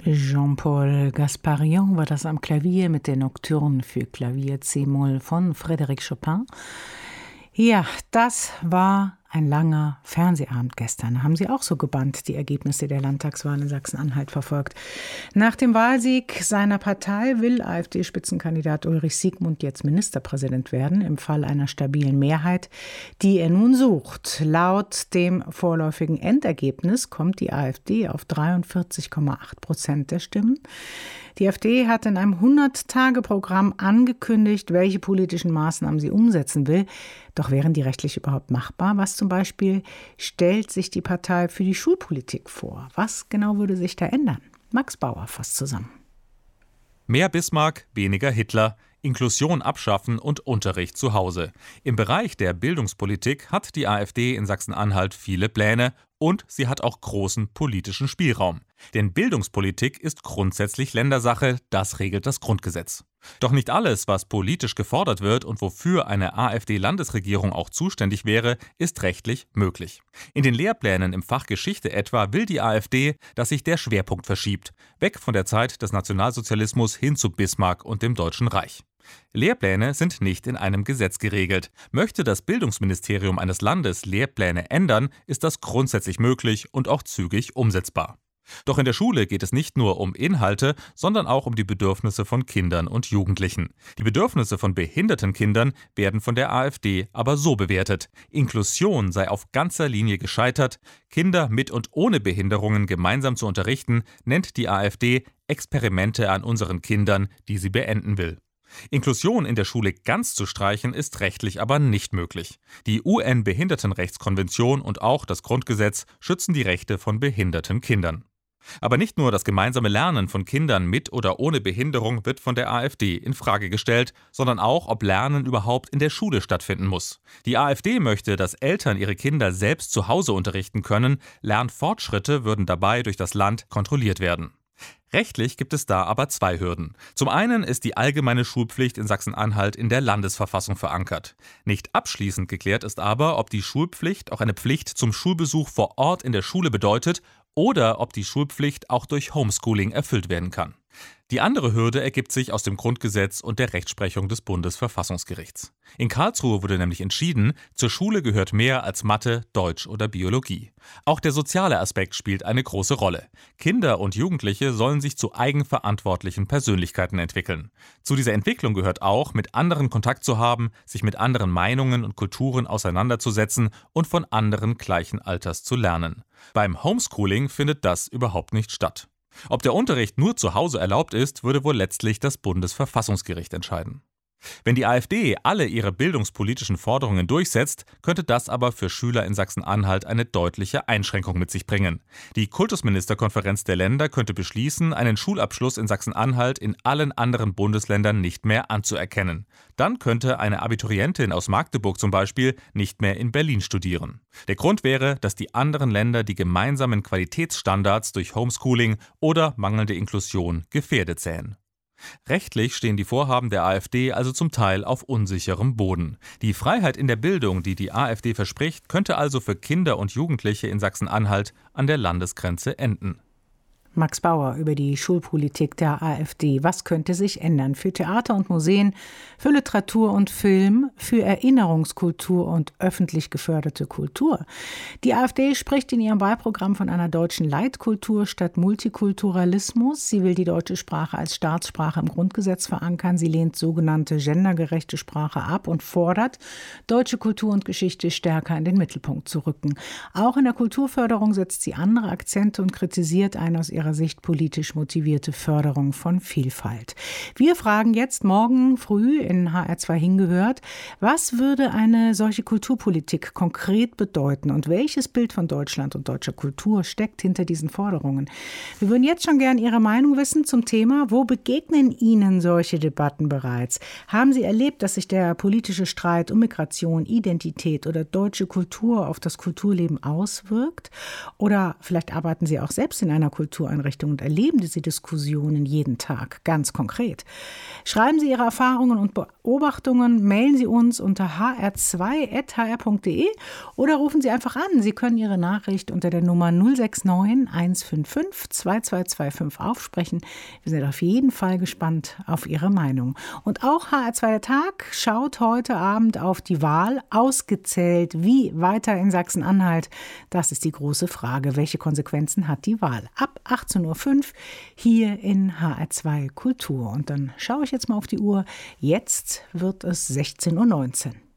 Jean-Paul Gasparian war das am Klavier mit der Nocturne für Klavier C-Moll von Frédéric Chopin. Ja, das war ein langer Fernsehabend gestern. Haben Sie auch so gebannt die Ergebnisse der Landtagswahl in Sachsen-Anhalt verfolgt? Nach dem Wahlsieg seiner Partei will AfD-Spitzenkandidat Ulrich Siegmund jetzt Ministerpräsident werden, im Fall einer stabilen Mehrheit, die er nun sucht. Laut dem vorläufigen Endergebnis kommt die AfD auf 43,8% der Stimmen. Die AfD hat in einem 100-Tage-Programm angekündigt, welche politischen Maßnahmen sie umsetzen will. Doch wären die rechtlich überhaupt machbar? Was zum Beispiel stellt sich die Partei für die Schulpolitik vor? Was genau würde sich da ändern? Max Bauer fasst zusammen. Mehr Bismarck, weniger Hitler, Inklusion abschaffen und Unterricht zu Hause. Im Bereich der Bildungspolitik hat die AfD in Sachsen-Anhalt viele Pläne und sie hat auch großen politischen Spielraum. Denn Bildungspolitik ist grundsätzlich Ländersache, das regelt das Grundgesetz. Doch nicht alles, was politisch gefordert wird und wofür eine AfD-Landesregierung auch zuständig wäre, ist rechtlich möglich. In den Lehrplänen im Fach Geschichte etwa will die AfD, dass sich der Schwerpunkt verschiebt, weg von der Zeit des Nationalsozialismus hin zu Bismarck und dem Deutschen Reich. Lehrpläne sind nicht in einem Gesetz geregelt. Möchte das Bildungsministerium eines Landes Lehrpläne ändern, ist das grundsätzlich möglich und auch zügig umsetzbar. Doch in der Schule geht es nicht nur um Inhalte, sondern auch um die Bedürfnisse von Kindern und Jugendlichen. Die Bedürfnisse von behinderten Kindern werden von der AfD aber so bewertet: Inklusion sei auf ganzer Linie gescheitert, Kinder mit und ohne Behinderungen gemeinsam zu unterrichten, nennt die AfD Experimente an unseren Kindern, die sie beenden will. Inklusion in der Schule ganz zu streichen, ist rechtlich aber nicht möglich. Die UN-Behindertenrechtskonvention und auch das Grundgesetz schützen die Rechte von behinderten Kindern. Aber nicht nur das gemeinsame Lernen von Kindern mit oder ohne Behinderung wird von der AfD in Frage gestellt, sondern auch, ob Lernen überhaupt in der Schule stattfinden muss. Die AfD möchte, dass Eltern ihre Kinder selbst zu Hause unterrichten können, Lernfortschritte würden dabei durch das Land kontrolliert werden. Rechtlich gibt es da aber zwei Hürden. Zum einen ist die allgemeine Schulpflicht in Sachsen-Anhalt in der Landesverfassung verankert. Nicht abschließend geklärt ist aber, ob die Schulpflicht auch eine Pflicht zum Schulbesuch vor Ort in der Schule bedeutet oder ob die Schulpflicht auch durch Homeschooling erfüllt werden kann. Die andere Hürde ergibt sich aus dem Grundgesetz und der Rechtsprechung des Bundesverfassungsgerichts. In Karlsruhe wurde nämlich entschieden, zur Schule gehört mehr als Mathe, Deutsch oder Biologie. Auch der soziale Aspekt spielt eine große Rolle. Kinder und Jugendliche sollen sich zu eigenverantwortlichen Persönlichkeiten entwickeln. Zu dieser Entwicklung gehört auch, mit anderen Kontakt zu haben, sich mit anderen Meinungen und Kulturen auseinanderzusetzen und von anderen gleichen Alters zu lernen. Beim Homeschooling findet das überhaupt nicht statt. Ob der Unterricht nur zu Hause erlaubt ist, würde wohl letztlich das Bundesverfassungsgericht entscheiden. Wenn die AfD alle ihre bildungspolitischen Forderungen durchsetzt, könnte das aber für Schüler in Sachsen-Anhalt eine deutliche Einschränkung mit sich bringen. Die Kultusministerkonferenz der Länder könnte beschließen, einen Schulabschluss in Sachsen-Anhalt in allen anderen Bundesländern nicht mehr anzuerkennen. Dann könnte eine Abiturientin aus Magdeburg zum Beispiel nicht mehr in Berlin studieren. Der Grund wäre, dass die anderen Länder die gemeinsamen Qualitätsstandards durch Homeschooling oder mangelnde Inklusion gefährdet sähen. Rechtlich stehen die Vorhaben der AfD also zum Teil auf unsicherem Boden. Die Freiheit in der Bildung, die die AfD verspricht, könnte also für Kinder und Jugendliche in Sachsen-Anhalt an der Landesgrenze enden. Max Bauer über die Schulpolitik der AfD. Was könnte sich ändern? Für Theater und Museen, für Literatur und Film, für Erinnerungskultur und öffentlich geförderte Kultur. Die AfD spricht in ihrem Wahlprogramm von einer deutschen Leitkultur statt Multikulturalismus. Sie will die deutsche Sprache als Staatssprache im Grundgesetz verankern. Sie lehnt sogenannte gendergerechte Sprache ab und fordert, deutsche Kultur und Geschichte stärker in den Mittelpunkt zu rücken. Auch in der Kulturförderung setzt sie andere Akzente und kritisiert eine aus ihrer Sicht politisch motivierte Förderung von Vielfalt. Wir fragen jetzt morgen früh in HR2 hingehört, was würde eine solche Kulturpolitik konkret bedeuten und welches Bild von Deutschland und deutscher Kultur steckt hinter diesen Forderungen? Wir würden jetzt schon gern Ihre Meinung wissen zum Thema, wo begegnen Ihnen solche Debatten bereits? Haben Sie erlebt, dass sich der politische Streit um Migration, Identität oder deutsche Kultur auf das Kulturleben auswirkt? Oder vielleicht arbeiten Sie auch selbst in einer Kultur, Kultureinrichtungen und erleben diese Diskussionen jeden Tag, ganz konkret. Schreiben Sie Ihre Erfahrungen und Beobachtungen, mailen Sie uns unter hr2.hr.de oder rufen Sie einfach an. Sie können Ihre Nachricht unter der Nummer 069 155 2225 aufsprechen. Wir sind auf jeden Fall gespannt auf Ihre Meinung. Und auch HR2 der Tag schaut heute Abend auf die Wahl. Ausgezählt, wie weiter in Sachsen-Anhalt? Das ist die große Frage. Welche Konsequenzen hat die Wahl? Ab 18.05 Uhr hier in HR2 Kultur. Und dann schaue ich jetzt mal auf die Uhr. Jetzt wird es 16.19 Uhr.